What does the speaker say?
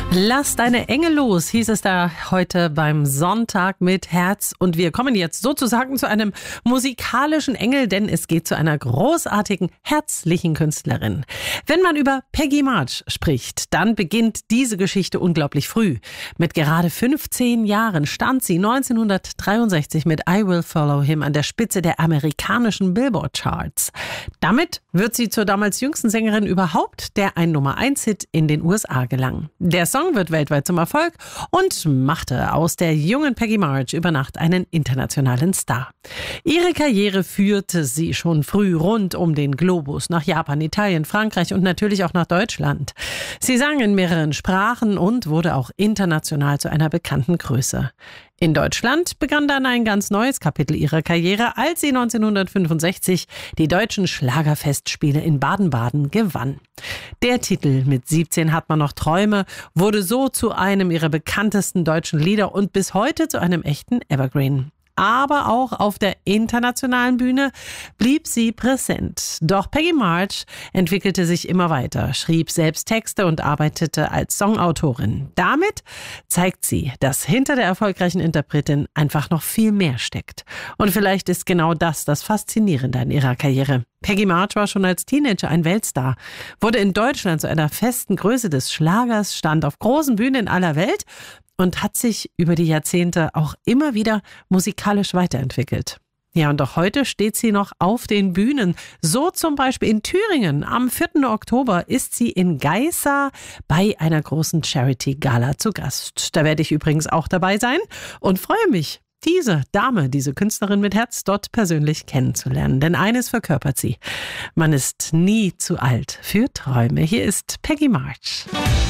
Lass deine Engel los, hieß es da heute beim Sonntag mit Herz. Und wir kommen jetzt sozusagen zu einem musikalischen Engel, denn es geht zu einer großartigen, herzlichen Künstlerin. Wenn man über Peggy March spricht, dann beginnt diese Geschichte unglaublich früh. Mit gerade 15 Jahren stand sie 1963 mit I Will Follow Him an der Spitze der amerikanischen Billboard-Charts. Damit wird sie zur damals jüngsten Sängerin überhaupt, der ein Nummer-1-Hit in den USA gelang. Der Song wird weltweit zum Erfolg und machte aus der jungen Peggy March über Nacht einen internationalen Star. Ihre Karriere führte sie schon früh rund um den Globus, nach Japan, Italien, Frankreich und natürlich auch nach Deutschland. Sie sang in mehreren Sprachen und wurde auch international zu einer bekannten Größe. In Deutschland begann dann ein ganz neues Kapitel ihrer Karriere, als sie 1965 die deutschen Schlagerfestspiele in Baden-Baden gewann. Der Titel "Mit 17 hat man noch Träume" wurde so zu einem ihrer bekanntesten deutschen Lieder und bis heute zu einem echten Evergreen. Aber auch auf der internationalen Bühne blieb sie präsent. Doch Peggy March entwickelte sich immer weiter, schrieb selbst Texte und arbeitete als Songautorin. Damit zeigt sie, dass hinter der erfolgreichen Interpretin einfach noch viel mehr steckt. Und vielleicht ist genau das Faszinierende an ihrer Karriere. Peggy March war schon als Teenager ein Weltstar, wurde in Deutschland zu einer festen Größe des Schlagers, stand auf großen Bühnen in aller Welt und hat sich über die Jahrzehnte auch immer wieder musikalisch weiterentwickelt. Ja, und auch heute steht sie noch auf den Bühnen. So zum Beispiel in Thüringen. Am 4. Oktober ist sie in Geisa bei einer großen Charity-Gala zu Gast. Da werde ich übrigens auch dabei sein und freue mich, diese Dame, diese Künstlerin mit Herz dort persönlich kennenzulernen. Denn eines verkörpert sie: man ist nie zu alt für Träume. Hier ist Peggy March.